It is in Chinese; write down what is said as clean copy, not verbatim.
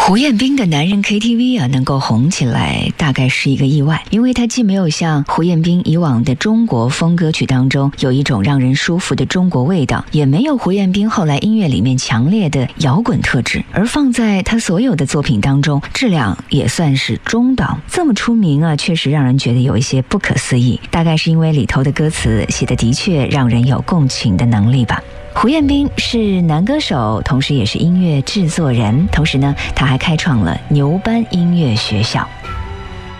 胡彦斌的男人 KTV 能够红起来大概是一个意外，因为他既没有像胡彦斌以往的中国风歌曲当中有一种让人舒服的中国味道，也没有胡彦斌后来音乐里面强烈的摇滚特质，而放在他所有的作品当中，质量也算是中档。这么出名确实让人觉得有一些不可思议，大概是因为里头的歌词写的的确让人有共情的能力吧。胡彦斌是男歌手，同时也是音乐制作人，同时呢，他还开创了牛班音乐学校。